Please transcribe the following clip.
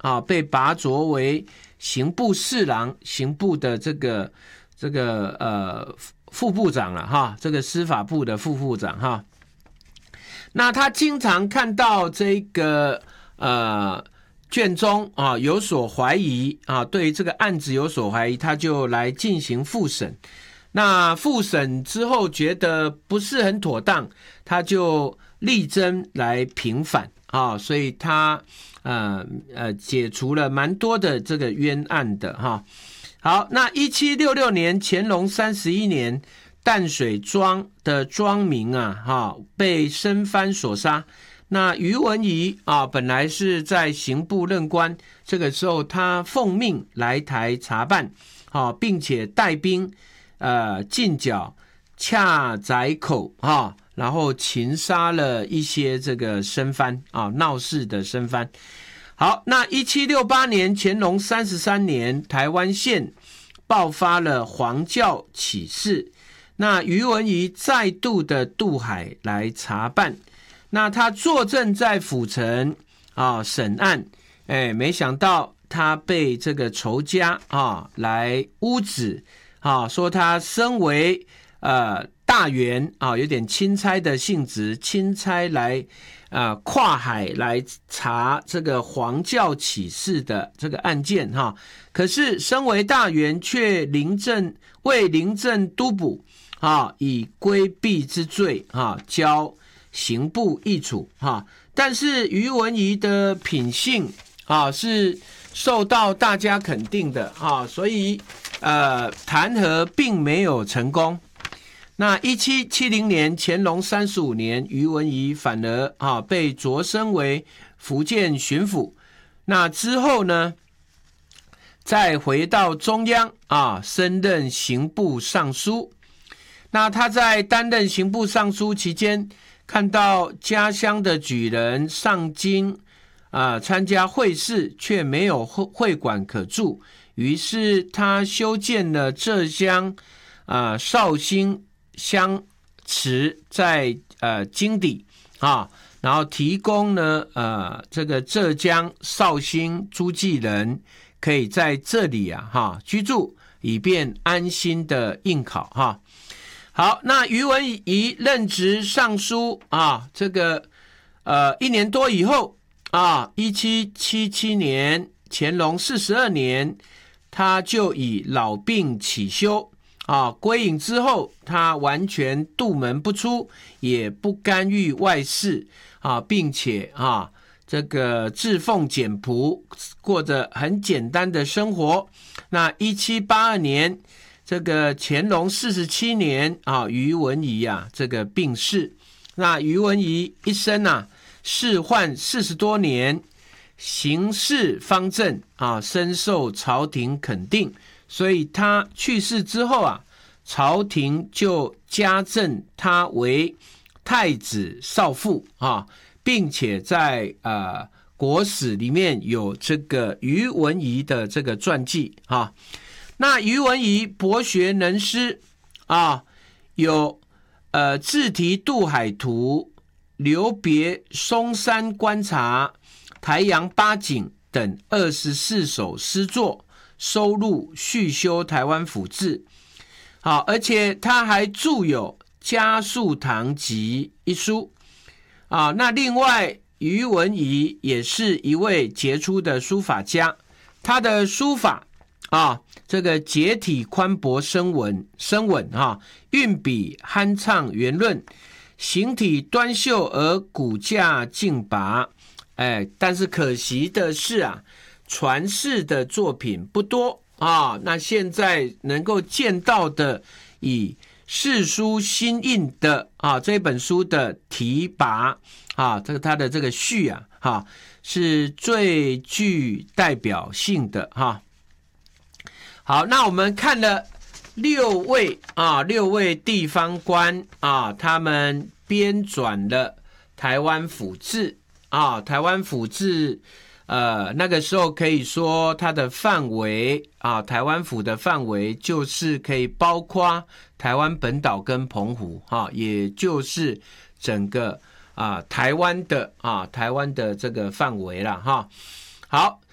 啊，被拔擢为刑部侍郎，刑部的这个副部长了哈，这个司法部的副部长哈。那他经常看到这个卷宗啊有所怀疑啊，对这个案子有所怀疑，他就来进行复审。那复审之后觉得不是很妥当，他就力争来平反啊，所以他解除了蛮多的这个冤案的哈。好，那1766年乾隆31年，淡水庄的庄民啊被生番所杀。那于文仪啊，本来是在刑部任官，这个时候他奉命来台查办，并且带兵进剿恰仔口啊，然后擒杀了一些这个生番啊，闹事的生番。好，那1768年乾隆33年，台湾县爆发了黄教起事，那于文仪再度的渡海来查办。那他坐镇在府城审案，没想到他被这个仇家来污指说他身为大员有点钦差的性质，钦差来跨海来查这个黄教起事的这个案件可是身为大员却为临阵督捕以规避之罪交刑部议处但是于文仪的品性是受到大家肯定的所以弹劾并没有成功。那1770年乾隆35年，于文仪反而被擢升为福建巡抚。那之后呢，再回到中央升任刑部尚书。那他在担任刑部尚书期间，看到家乡的举人上京参加会试，却没有会馆可住，于是他修建了浙江绍兴乡池在京底然后提供呢这个浙江绍兴诸暨人可以在这里居住，以便安心的应考好，那于文仪任职尚书这个1年多以后1777年乾隆42年，他就以老病起休归隐之后，他完全杜门不出，也不干预外事并且这个侍奉简朴，过着很简单的生活。那1782年，这个乾隆47年于文仪这个病逝。那于文仪一生仕宦40多年，行事方正深受朝廷肯定。所以他去世之后朝廷就加赠他为太子少傅并且在国史里面有这个于文仪的这个传记那于文仪博学能诗有自题渡海图、留别松山观察、台阳八景等24首诗作，收录续修台湾府志而且他还著有《家述堂集》一书那另外于文仪也是一位杰出的书法家，他的书法这个结体宽博生稳运笔酣畅圆润，形体端秀而骨架劲拔但是可惜的是传世的作品不多那现在能够见到的以世书新印的这本书的题跋这个他的这个序是最具代表性的好，那我们看了六位地方官他们编纂了台湾府志台湾府志那个时候可以说它的范围台湾府的范围就是可以包括台湾本岛跟澎湖也就是整个台湾的这个范围啦好，